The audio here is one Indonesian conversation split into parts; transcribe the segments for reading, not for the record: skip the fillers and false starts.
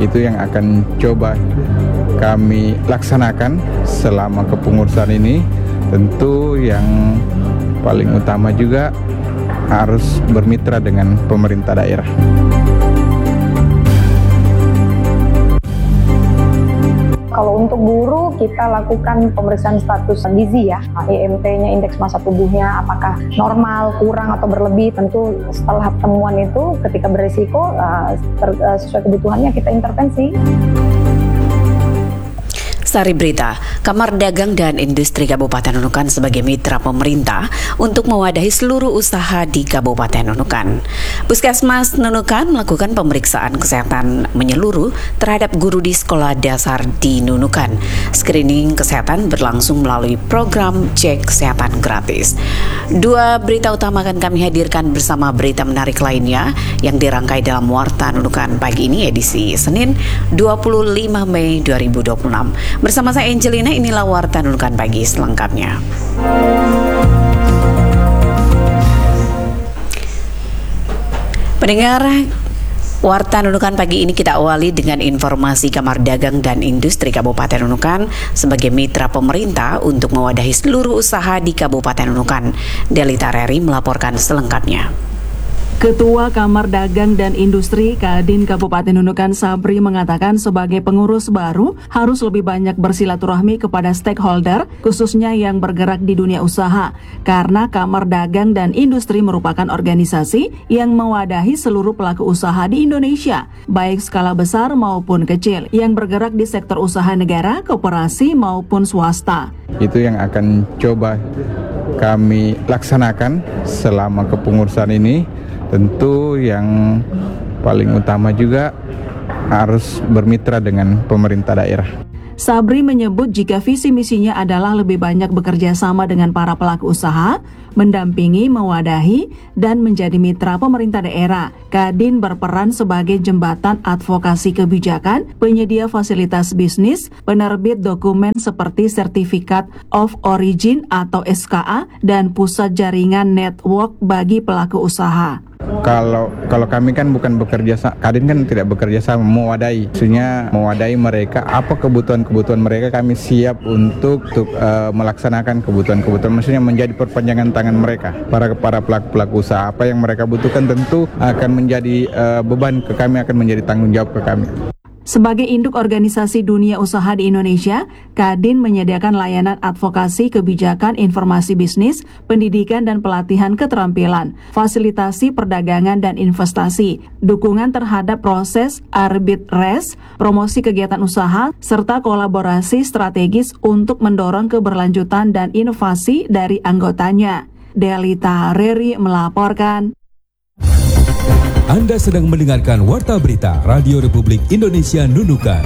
Itu yang akan coba kami laksanakan selama kepengurusan ini. Tentu yang paling utama juga harus bermitra dengan pemerintah daerah. Kalau untuk guru, kita lakukan pemeriksaan status gizi ya, IMT-nya, indeks massa tubuhnya, apakah normal, kurang, atau berlebih. Tentu setelah temuan itu, ketika berisiko, sesuai kebutuhannya kita intervensi. Sari Berita, Kamar Dagang dan Industri Kabupaten Nunukan sebagai mitra pemerintah untuk mewadahi seluruh usaha di Kabupaten Nunukan. Puskesmas Nunukan melakukan pemeriksaan kesehatan menyeluruh terhadap guru di sekolah dasar di Nunukan. Screening kesehatan berlangsung melalui program cek kesehatan gratis. Dua berita utama akan kami hadirkan bersama berita menarik lainnya yang dirangkai dalam Warta Nunukan pagi ini edisi Senin 25 Mei 2026. Bersama saya Angelina, inilah Warta Nunukan pagi selengkapnya. Pendengar, Warta Nunukan pagi ini kita awali dengan informasi Kamar Dagang dan Industri Kabupaten Nunukan sebagai mitra pemerintah untuk mewadahi seluruh usaha di Kabupaten Nunukan. Delita Reri melaporkan selengkapnya. Ketua Kamar Dagang dan Industri Kadin Kabupaten Nunukan Sabri mengatakan sebagai pengurus baru harus lebih banyak bersilaturahmi kepada stakeholder khususnya yang bergerak di dunia usaha karena Kamar Dagang dan Industri merupakan organisasi yang mewadahi seluruh pelaku usaha di Indonesia baik skala besar maupun kecil yang bergerak di sektor usaha negara, koperasi maupun swasta. Itu yang akan coba kami laksanakan selama kepengurusan ini. Tentu yang paling utama juga harus bermitra dengan pemerintah daerah. Sabri menyebut jika visi misinya adalah lebih banyak bekerja sama dengan para pelaku usaha, mendampingi, mewadahi, dan menjadi mitra pemerintah daerah. Kadin berperan sebagai jembatan advokasi kebijakan, penyedia fasilitas bisnis, penerbit dokumen seperti Certificate of Origin atau SKA, dan pusat jaringan network bagi pelaku usaha. Kalau kami kan bukan bekerja sama, Kadin kan tidak bekerja sama, mewadahi. Maksudnya mewadahi mereka, apa kebutuhan mereka, kami siap untuk melaksanakan kebutuhan. Maksudnya menjadi perpanjangan tangan mereka. Para pelaku usaha, apa yang mereka butuhkan tentu akan menjadi beban ke kami, akan menjadi tanggung jawab ke kami. Sebagai induk organisasi dunia usaha di Indonesia, Kadin menyediakan layanan advokasi kebijakan, informasi bisnis, pendidikan dan pelatihan keterampilan, fasilitasi perdagangan dan investasi, dukungan terhadap proses arbitrase, promosi kegiatan usaha, serta kolaborasi strategis untuk mendorong keberlanjutan dan inovasi dari anggotanya. Delita Reri melaporkan. Anda sedang mendengarkan Warta Berita Radio Republik Indonesia Nunukan.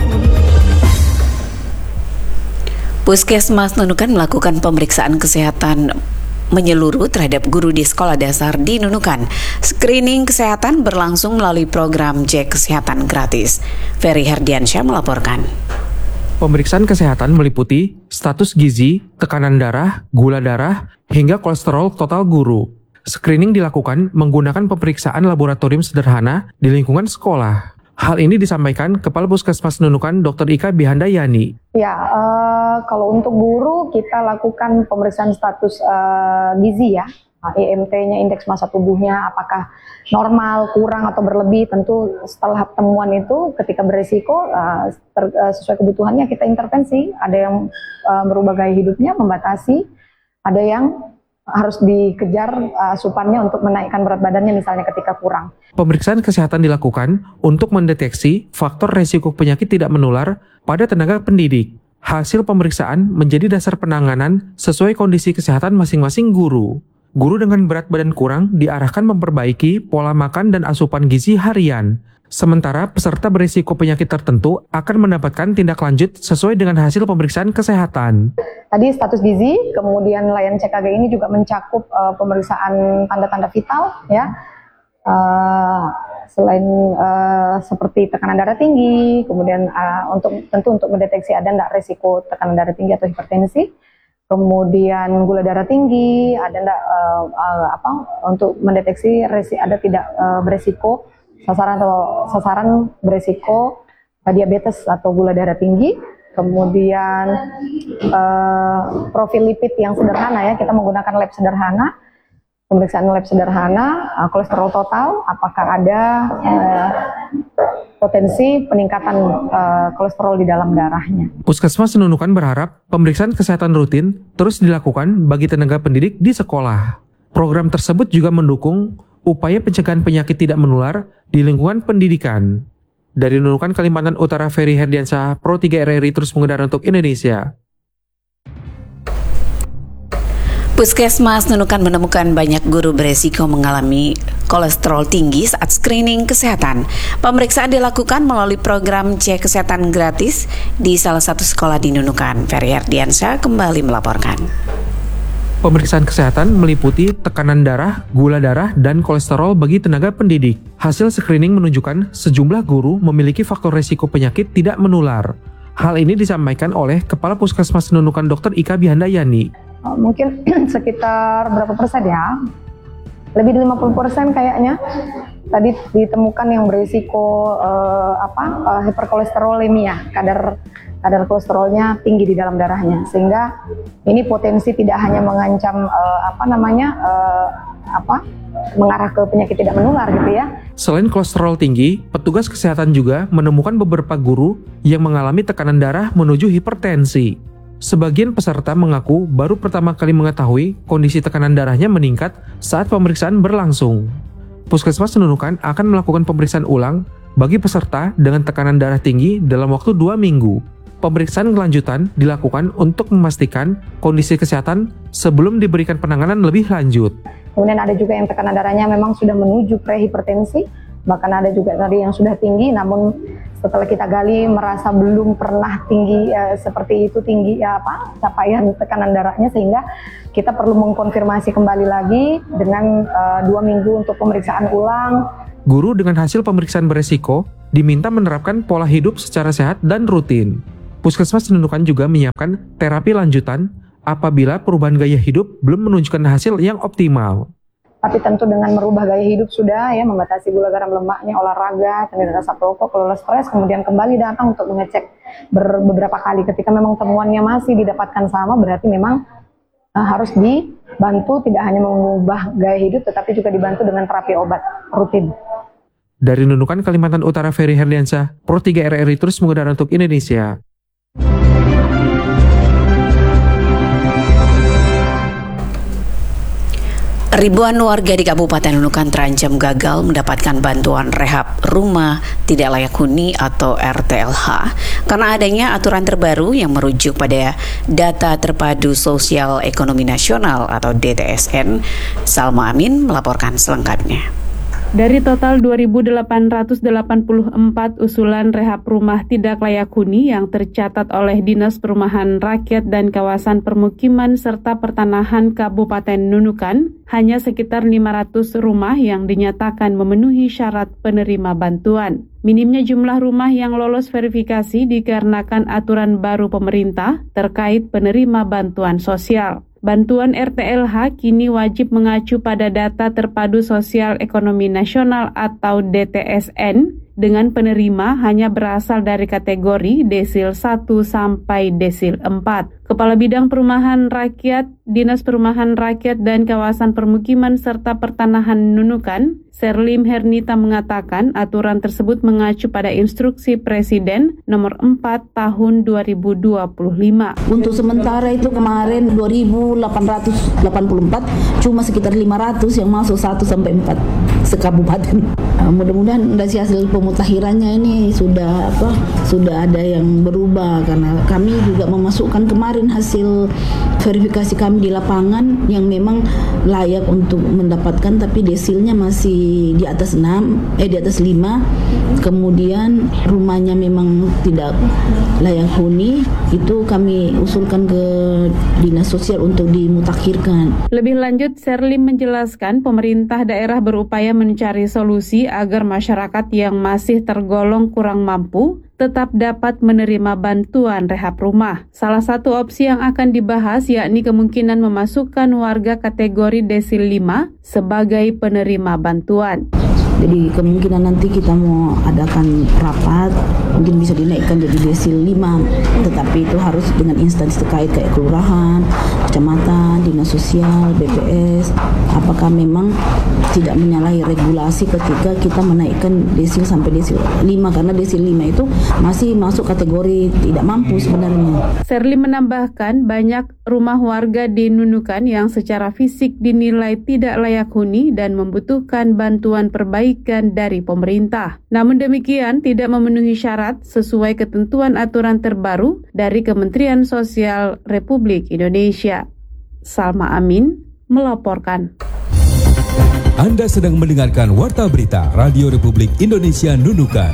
Puskesmas Nunukan melakukan pemeriksaan kesehatan menyeluruh terhadap guru di sekolah dasar di Nunukan. Screening kesehatan berlangsung melalui program cek kesehatan gratis. Ferry Herdiansyah melaporkan. Pemeriksaan kesehatan meliputi status gizi, tekanan darah, gula darah, hingga kolesterol total guru. Screening dilakukan menggunakan pemeriksaan laboratorium sederhana di lingkungan sekolah. Hal ini disampaikan Kepala Puskesmas Nunukan Dr. Ika Bihandayani. Ya, kalau untuk guru kita lakukan pemeriksaan status gizi ya, IMT-nya, indeks massa tubuhnya, apakah normal, kurang, atau berlebih. Tentu setelah temuan itu, ketika berisiko, sesuai kebutuhannya kita intervensi. Ada yang merubah gaya hidupnya, membatasi, ada yang harus dikejar asupannya untuk menaikkan berat badannya misalnya ketika kurang. Pemeriksaan kesehatan dilakukan untuk mendeteksi faktor resiko penyakit tidak menular pada tenaga pendidik. Hasil pemeriksaan menjadi dasar penanganan sesuai kondisi kesehatan masing-masing guru. Guru dengan berat badan kurang diarahkan memperbaiki pola makan dan asupan gizi harian. Sementara peserta berisiko penyakit tertentu akan mendapatkan tindak lanjut sesuai dengan hasil pemeriksaan kesehatan. Tadi status gizi, kemudian layanan CKG ini juga mencakup pemeriksaan tanda-tanda vital, ya. Selain seperti tekanan darah tinggi, kemudian untuk mendeteksi ada nggak resiko tekanan darah tinggi atau hipertensi, kemudian gula darah tinggi, ada nggak untuk mendeteksi ada tidak beresiko sasaran beresiko diabetes atau gula darah tinggi, kemudian profil lipid yang sederhana ya, kita menggunakan lab sederhana, pemeriksaan lab sederhana, kolesterol total, apakah ada potensi peningkatan kolesterol di dalam darahnya. Puskesmas Nunukan berharap pemeriksaan kesehatan rutin terus dilakukan bagi tenaga pendidik di sekolah. Program tersebut juga mendukung upaya pencegahan penyakit tidak menular di lingkungan pendidikan. Dari Nunukan, Kalimantan Utara, Ferry Herdiansyah, Pro 3 RRI terus mengudara untuk Indonesia. Puskesmas Nunukan menemukan banyak guru beresiko mengalami kolesterol tinggi saat screening kesehatan. Pemeriksaan dilakukan melalui program cek kesehatan gratis di salah satu sekolah di Nunukan. Ferry Herdiansyah kembali melaporkan. Pemeriksaan kesehatan meliputi tekanan darah, gula darah, dan kolesterol bagi tenaga pendidik. Hasil screening menunjukkan sejumlah guru memiliki faktor resiko penyakit tidak menular. Hal ini disampaikan oleh Kepala Puskesmas Nunukan Dr. Ika Bihandayani. Mungkin sekitar berapa persen ya? Lebih dari 50% kayaknya. Tadi ditemukan yang berisiko hiperkolesterolemia, kadar kolesterolnya tinggi di dalam darahnya, sehingga ini potensi tidak hanya mengancam mengarah ke penyakit tidak menular gitu ya. Selain kolesterol tinggi, petugas kesehatan juga menemukan beberapa guru yang mengalami tekanan darah menuju hipertensi. Sebagian peserta mengaku baru pertama kali mengetahui kondisi tekanan darahnya meningkat saat pemeriksaan berlangsung. Puskesmas Nunukan akan melakukan pemeriksaan ulang bagi peserta dengan tekanan darah tinggi dalam waktu 2 minggu. Pemeriksaan kelanjutan dilakukan untuk memastikan kondisi kesehatan sebelum diberikan penanganan lebih lanjut. Kemudian ada juga yang tekanan darahnya memang sudah menuju prehipertensi, bahkan ada juga tadi yang sudah tinggi, namun setelah kita gali merasa belum pernah tinggi seperti itu capaian tekanan darahnya, sehingga kita perlu mengkonfirmasi kembali lagi dengan 2 minggu untuk pemeriksaan ulang. Guru dengan hasil pemeriksaan beresiko diminta menerapkan pola hidup secara sehat dan rutin. Puskesmas Nunukan juga menyiapkan terapi lanjutan apabila perubahan gaya hidup belum menunjukkan hasil yang optimal. Tapi tentu dengan merubah gaya hidup sudah ya, membatasi gula garam lemaknya, olahraga, tidak rasa perokok, kelola stres, kemudian kembali datang untuk mengecek beberapa kali. Ketika memang temuannya masih didapatkan sama, berarti memang harus dibantu tidak hanya mengubah gaya hidup, tetapi juga dibantu dengan terapi obat rutin. Dari Nunukan, Kalimantan Utara, Ferry Herdiansyah, Pro 3 RRI terus mengudara untuk Indonesia. Ribuan warga di Kabupaten Nunukan terancam gagal mendapatkan bantuan rehab rumah tidak layak huni atau RTLH karena adanya aturan terbaru yang merujuk pada Data Terpadu Sosial Ekonomi Nasional atau DTSN. Salma Amin melaporkan selengkapnya. Dari total 2.884 usulan rehab rumah tidak layak huni yang tercatat oleh Dinas Perumahan Rakyat dan Kawasan Permukiman serta Pertanahan Kabupaten Nunukan, hanya sekitar 500 rumah yang dinyatakan memenuhi syarat penerima bantuan. Minimnya jumlah rumah yang lolos verifikasi dikarenakan aturan baru pemerintah terkait penerima bantuan sosial. Bantuan RTLH kini wajib mengacu pada Data Terpadu Sosial Ekonomi Nasional atau DTSN dengan penerima hanya berasal dari kategori desil 1 sampai desil 4. Kepala Bidang Perumahan Rakyat, Dinas Perumahan Rakyat dan Kawasan Permukiman serta Pertanahan Nunukan, Serlim Hernita mengatakan aturan tersebut mengacu pada Instruksi Presiden nomor 4 tahun 2025. Untuk sementara itu kemarin 2.884, cuma sekitar 500 yang masuk 1 sampai 4 sekabupaten. Mudah-mudahan dari hasil pemutakhirannya ini sudah ada yang berubah, karena kami juga memasukkan kemarin hasil verifikasi kami di lapangan yang memang layak untuk mendapatkan, tapi desilnya masih di atas 5, kemudian rumahnya memang tidak layak huni, itu kami usulkan ke Dinas Sosial untuk dimutakhirkan. Lebih lanjut, Serlim menjelaskan pemerintah daerah berupaya mencari solusi agar masyarakat yang masih tergolong kurang mampu tetap dapat menerima bantuan rehab rumah. Salah satu opsi yang akan dibahas yakni kemungkinan memasukkan warga kategori desil 5 sebagai penerima bantuan. Jadi kemungkinan nanti kita mau adakan rapat, mungkin bisa dinaikkan jadi desil 5, tetapi itu harus dengan instansi terkait kayak kelurahan, kecamatan, dinas sosial, BPS. Apakah memang tidak menyalahi regulasi ketika kita menaikkan desil sampai desil 5, karena desil 5 itu masih masuk kategori tidak mampu sebenarnya. Serli menambahkan banyak rumah warga di Nunukan yang secara fisik dinilai tidak layak huni dan membutuhkan bantuan perbaikan dari pemerintah. Namun demikian tidak memenuhi syarat sesuai ketentuan aturan terbaru dari Kementerian Sosial Republik Indonesia. Salma Amin melaporkan. Anda sedang mendengarkan Warta Berita Radio Republik Indonesia Nunukan.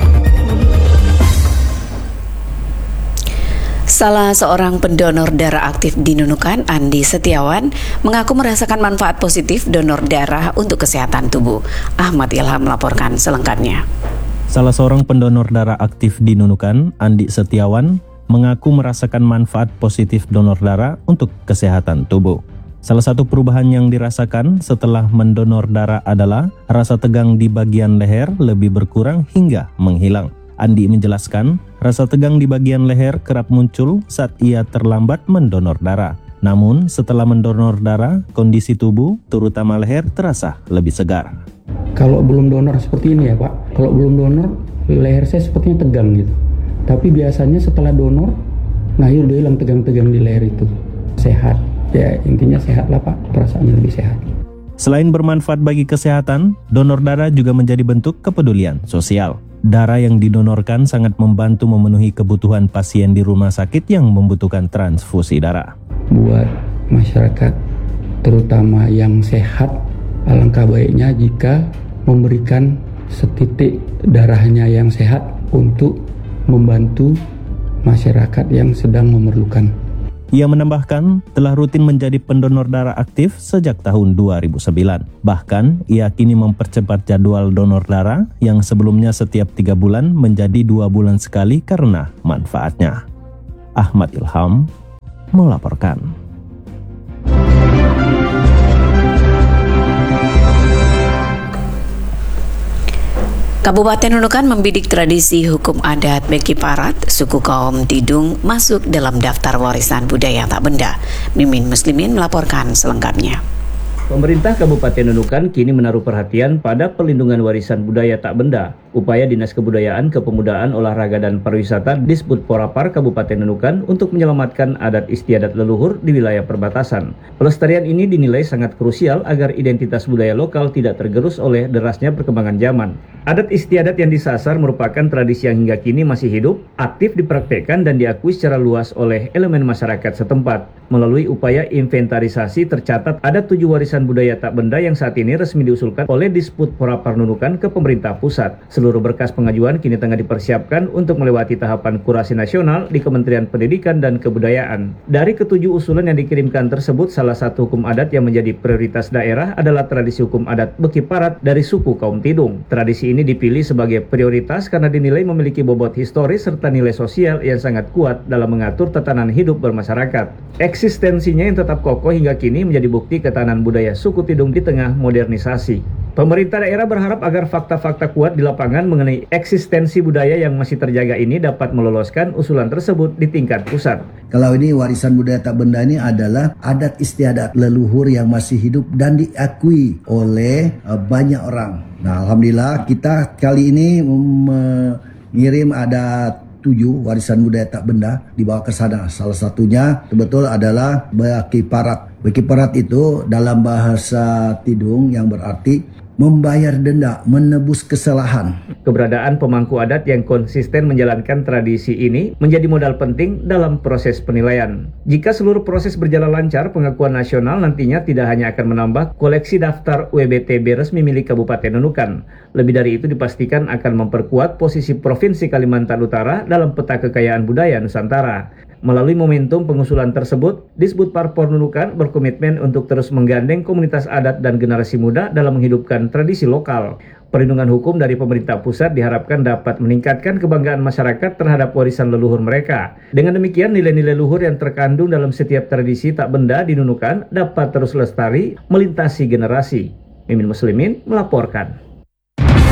Salah seorang pendonor darah aktif di Nunukan, Andi Setiawan, mengaku merasakan manfaat positif donor darah untuk kesehatan tubuh. Ahmad Ilham melaporkan selengkapnya. Salah seorang pendonor darah aktif di Nunukan, Andi Setiawan, mengaku merasakan manfaat positif donor darah untuk kesehatan tubuh. Salah satu perubahan yang dirasakan setelah mendonor darah adalah rasa tegang di bagian leher lebih berkurang hingga menghilang. Andi menjelaskan, rasa tegang di bagian leher kerap muncul saat ia terlambat mendonor darah. Namun, setelah mendonor darah, kondisi tubuh, terutama leher, terasa lebih segar. Kalau belum donor seperti ini ya Pak, kalau belum donor, leher saya sepertinya tegang gitu. Tapi biasanya setelah donor, nah udah hilang tegang-tegang di leher itu. Sehat, ya intinya sehat lah Pak, perasaannya lebih sehat. Selain bermanfaat bagi kesehatan, donor darah juga menjadi bentuk kepedulian sosial. Darah yang didonorkan sangat membantu memenuhi kebutuhan pasien di rumah sakit yang membutuhkan transfusi darah. Buat masyarakat, terutama yang sehat, alangkah baiknya jika memberikan setitik darahnya yang sehat untuk membantu masyarakat yang sedang memerlukan. Ia menambahkan telah rutin menjadi pendonor darah aktif sejak tahun 2009. Bahkan, ia kini mempercepat jadwal donor darah yang sebelumnya setiap 3 bulan menjadi 2 bulan sekali karena manfaatnya. Ahmad Ilham melaporkan. Kabupaten Nunukan membidik tradisi hukum adat Beki Parat, suku kaum Tidung masuk dalam daftar warisan budaya tak benda. Mimin Muslimin melaporkan selengkapnya. Pemerintah Kabupaten Nunukan kini menaruh perhatian pada perlindungan warisan budaya tak benda. Upaya Dinas Kebudayaan, Kepemudaan, Olahraga dan Pariwisata Disbud Porapar Kabupaten Nunukan untuk menyelamatkan adat istiadat leluhur di wilayah perbatasan. Pelestarian ini dinilai sangat krusial agar identitas budaya lokal tidak tergerus oleh derasnya perkembangan zaman. Adat istiadat yang disasar merupakan tradisi yang hingga kini masih hidup, aktif dipraktekkan dan diakui secara luas oleh elemen masyarakat setempat. Melalui upaya inventarisasi tercatat ada 7 warisan budaya tak benda yang saat ini resmi diusulkan oleh Disbud Porapar Nunukan ke pemerintah pusat. Seluruh berkas pengajuan kini tengah dipersiapkan untuk melewati tahapan kurasi nasional di Kementerian Pendidikan dan Kebudayaan. Dari ke-7 usulan yang dikirimkan tersebut, salah satu hukum adat yang menjadi prioritas daerah adalah tradisi hukum adat Beki Parat dari suku kaum Tidung. Tradisi ini dipilih sebagai prioritas karena dinilai memiliki bobot historis serta nilai sosial yang sangat kuat dalam mengatur tatanan hidup bermasyarakat. Eksistensinya yang tetap kokoh hingga kini menjadi bukti ketahanan budaya suku Tidung di tengah modernisasi. Pemerintah daerah berharap agar fakta-fakta kuat di lapangan mengenai eksistensi budaya yang masih terjaga ini dapat meloloskan usulan tersebut di tingkat pusat. Kalau ini warisan budaya tak benda ini adalah adat istiadat leluhur yang masih hidup dan diakui oleh banyak orang. Nah, alhamdulillah kita kali ini mengirim ada 7 warisan budaya tak benda dibawa ke sana. Salah satunya betul adalah Beki Parat. Beki Parat itu dalam bahasa Tidung yang berarti membayar denda, menebus kesalahan. Keberadaan pemangku adat yang konsisten menjalankan tradisi ini menjadi modal penting dalam proses penilaian. Jika seluruh proses berjalan lancar, pengakuan nasional nantinya tidak hanya akan menambah koleksi daftar WBTB resmi milik Kabupaten Nunukan. Lebih dari itu dipastikan akan memperkuat posisi Provinsi Kalimantan Utara dalam peta kekayaan budaya Nusantara. Melalui momentum pengusulan tersebut, Disbud Parpor Nunukan berkomitmen untuk terus menggandeng komunitas adat dan generasi muda dalam menghidupkan tradisi lokal. Perlindungan hukum dari pemerintah pusat diharapkan dapat meningkatkan kebanggaan masyarakat terhadap warisan leluhur mereka. Dengan demikian, nilai-nilai luhur yang terkandung dalam setiap tradisi tak benda di Nunukan dapat terus lestari melintasi generasi. Mimin Muslimin melaporkan.